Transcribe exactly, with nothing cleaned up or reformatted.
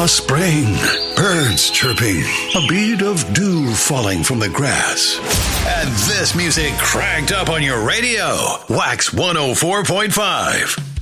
spring, birds chirping, a bead of dew falling from the grass. And this music cranked up on your radio. Wax one oh four point five.